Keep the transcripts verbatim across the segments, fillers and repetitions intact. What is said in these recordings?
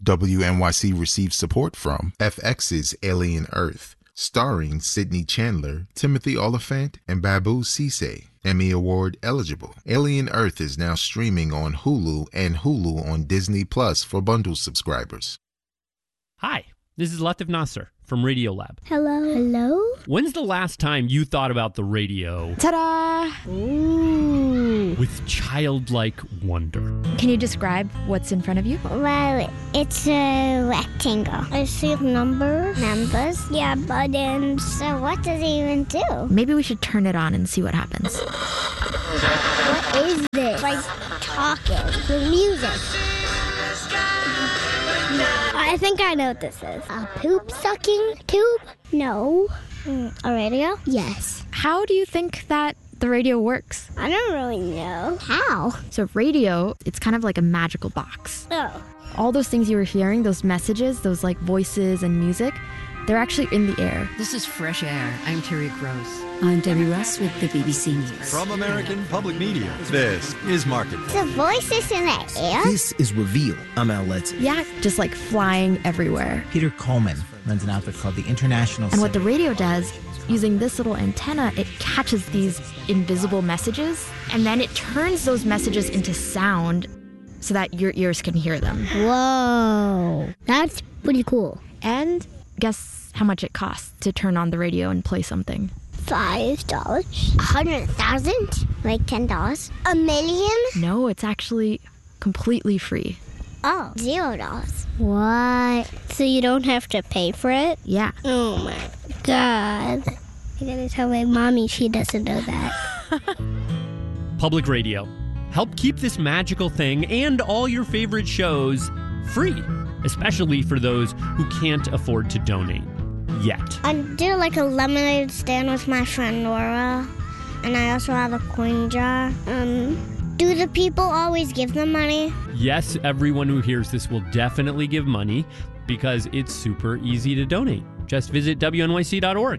W N Y C received support from F X's Alien Earth, starring Sidney Chandler, Timothy Oliphant, and Babu Cisse. Emmy Award eligible. Alien Earth is now streaming on Hulu and Hulu on Disney Plus for bundle subscribers. Hi, this is Latif Nasser from Radiolab. Hello. Hello? When's the last time you thought about the radio? Ta-da! Ooh. With childlike wonder? Can you describe what's in front of you? Well, it's a rectangle. I see numbers. Numbers? Yeah, buttons. So what does it even do? Maybe we should turn it on and see what happens. What is this? Like talking. The music. I think I know what this is. A poop sucking tube? No. Mm, a radio? Yes. How do you think that the radio works? I don't really know. How? So radio, it's kind of like a magical box. Oh. All those things you were hearing, those messages, those like voices and music, they're actually in the air. This is Fresh Air. I'm Terry Gross. I'm Debbie Russ with the B B C News. From American Public Media, this is Marketplace. The voices in the air? This is Reveal. I'm Al Letty. Yeah, just like flying everywhere. Peter Coleman runs an outfit called the International And what the radio does, using this little antenna, it catches these invisible messages, and then it turns those messages into sound so that your ears can hear them. Whoa. That's pretty cool. And guess how much it costs to turn on the radio and play something? Five dollars? A hundred thousand? Like ten dollars? A million? No, it's actually completely free. Oh, zero dollars. What? So you don't have to pay for it? Yeah. Oh my God. I gotta tell my mommy she doesn't know that. Public radio. Help keep this magical thing and all your favorite shows free, especially for those who can't afford to donate yet. I do like a lemonade stand with my friend Nora, and I also have a coin jar. Um, do the people always give them money? Yes, everyone who hears this will definitely give money because it's super easy to donate. Just visit W N Y C dot org.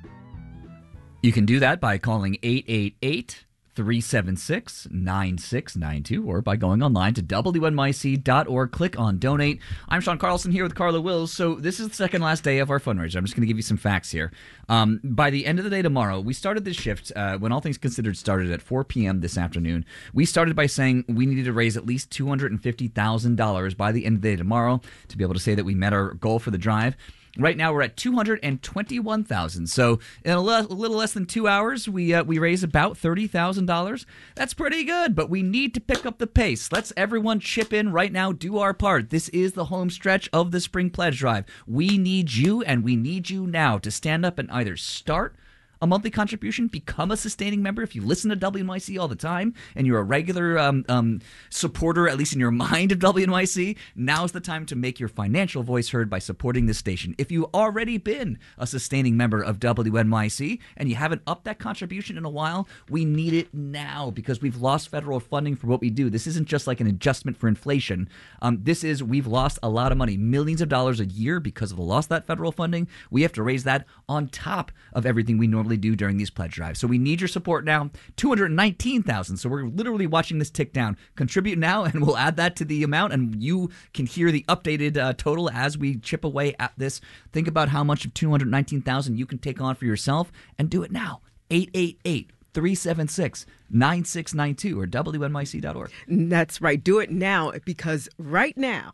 You can do that by calling eight eight eight, three seven six, nine six nine two or by going online to W N Y C dot org. Click on donate. I'm Sean Carlson here with Carla Wills. So this is the second last day of our fundraiser. I'm just going to give you some facts here. Um, by the end of the day tomorrow, we started this shift uh, when All Things Considered started at four p.m. this afternoon. We started by saying we needed to raise at least two hundred fifty thousand dollars by the end of the day tomorrow to be able to say that we met our goal for the drive. Right now, we're at two hundred twenty-one thousand dollars. So in a, le- a little less than two hours, we uh, we raised about thirty thousand dollars. That's pretty good, but we need to pick up the pace. Let's everyone chip in right now, do our part. This is the home stretch of the Spring Pledge Drive. We need you, and we need you now to stand up and either start a monthly contribution, become a sustaining member. If you listen to W N Y C all the time and you're a regular um, um, supporter, at least in your mind, of W N Y C, now's the time to make your financial voice heard by supporting this station. If you've already been a sustaining member of W N Y C and you haven't upped that contribution in a while, we need it now because we've lost federal funding for what we do. This isn't just like an adjustment for inflation. Um, this is, we've lost a lot of money, millions of dollars a year because of the loss of that federal funding. We have to raise that on top of everything we normally do during these pledge drives. So we need your support now. two hundred nineteen thousand. So we're literally watching this tick down. Contribute now and we'll add that to the amount and you can hear the updated uh, total as we chip away at this. Think about how much of two hundred nineteen thousand you can take on for yourself and do it now. eight eight eight, three seven six, nine six nine two or W N Y C dot org. That's right. Do it now because right now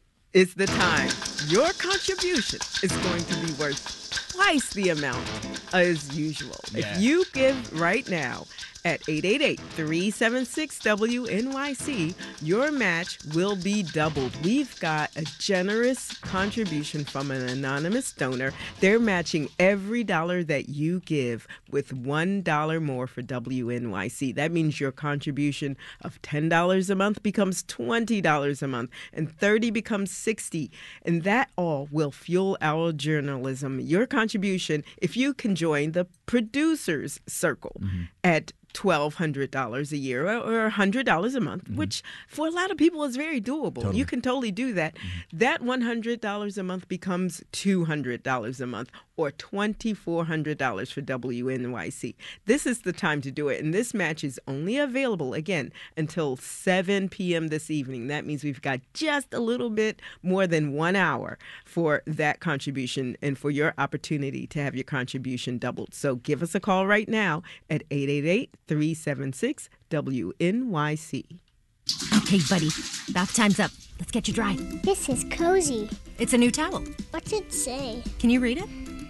is the time. Your contribution is going to be worth twice the amount as usual. Yeah. If you give right now at eight eight eight, three seven six, W N Y C, your match will be doubled. We've got a generous contribution from an anonymous donor. They're matching every dollar that you give with one dollar more for W N Y C. That means your contribution of ten dollars a month becomes twenty dollars a month, and thirty dollars becomes sixty dollars. And that all will fuel our journalism. Your contribution, if you can join the Producers Circle mm-hmm. at twelve hundred dollars a year or one hundred dollars a month, mm-hmm. which for a lot of people is very doable. Totally. You can totally do that. Mm-hmm. That one hundred dollars a month becomes two hundred dollars a month or twenty-four hundred dollars for W N Y C. This is the time to do it. And this match is only available, again, until seven p.m. this evening. That means we've got just a little bit more than one hour for that contribution and for your opportunity to have your contribution doubled. So give us a call right now at eight eight eight, three seven six, W N Y C. Okay, buddy. Bath time's up. Let's get you dry. This is cozy. It's a new towel. What's it say? Can you read it?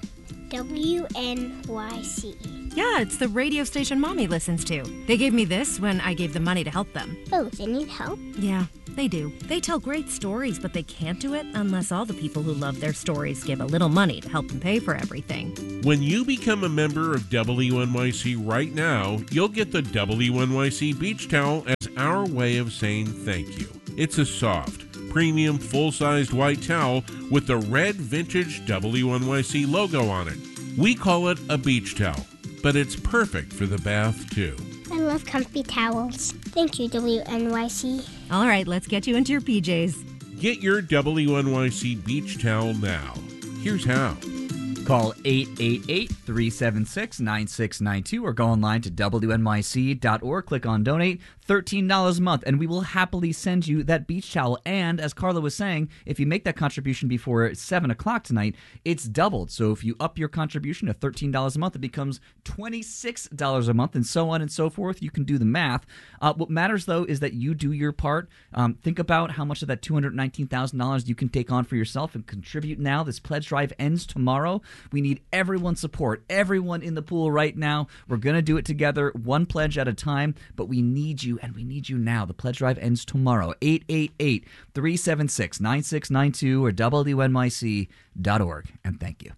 W N Y C. Yeah, it's the radio station Mommy listens to. They gave me this when I gave them money to help them. Oh, they need help? Yeah, they do. They tell great stories, but they can't do it unless all the people who love their stories give a little money to help them pay for everything. When you become a member of W N Y C right now, you'll get the W N Y C beach towel as our way of saying thank you. It's a soft, premium, full-sized white towel with the red vintage W N Y C logo on it. We call it a beach towel, but it's perfect for the bath, too. I love comfy towels. Thank you, W N Y C. All right, let's get you into your P Js. Get your W N Y C beach towel now. Here's how. Call eight eight eight, three seven six, nine six nine two or go online to W N Y C dot org. Click on donate. thirteen dollars a month, and we will happily send you that beach towel. And as Carla was saying, if you make that contribution before seven o'clock tonight, it's doubled. So if you up your contribution to thirteen dollars a month, it becomes twenty-six dollars a month, and so on and so forth. You can do the math. Uh, what matters, though, is that you do your part. Um, think about how much of that two hundred nineteen thousand dollars you can take on for yourself and contribute now. This pledge drive ends tomorrow. We need everyone's support, everyone in the pool right now. We're going to do it together, one pledge at a time, but we need you, and we need you now. The pledge drive ends tomorrow. eight eight eight, three seven six, nine six nine two or W N Y C dot org. And thank you.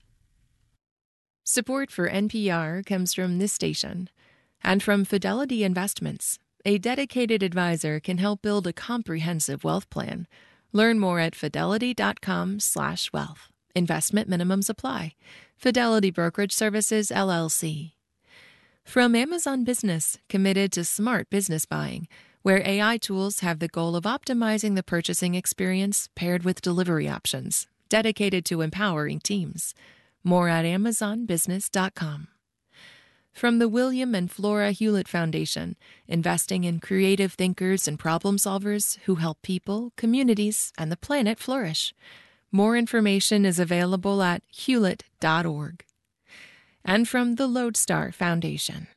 Support for N P R comes from this station and from Fidelity Investments. A dedicated advisor can help build a comprehensive wealth plan. Learn more at fidelity.com slash wealth. Investment minimums apply. Fidelity Brokerage Services, L L C. From Amazon Business, committed to smart business buying, where A I tools have the goal of optimizing the purchasing experience paired with delivery options, dedicated to empowering teams. More at amazon business dot com. From the William and Flora Hewlett Foundation, investing in creative thinkers and problem solvers who help people, communities, and the planet flourish. More information is available at hewlett dot org. And from the Lodestar Foundation.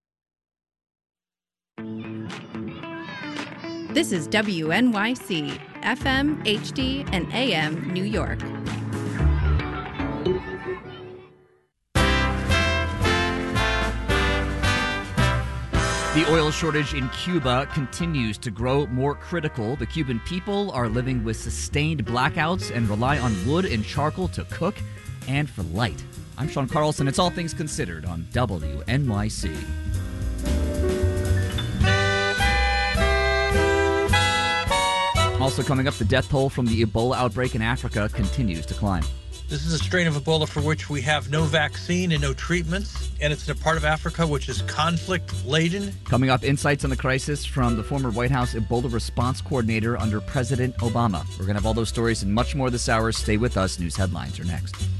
This is W N Y C, F M, H D, and A M New York. The oil shortage in Cuba continues to grow more critical. The Cuban people are living with sustained blackouts and rely on wood and charcoal to cook and for light. I'm Sean Carlson. It's All Things Considered on W N Y C. Also coming up, the death toll from the Ebola outbreak in Africa continues to climb. This is a strain of Ebola for which we have no vaccine and no treatments, and it's in a part of Africa which is conflict-laden. Coming up, insights on the crisis from the former White House Ebola response coordinator under President Obama. We're going to have all those stories and much more this hour. Stay with us. News headlines are next.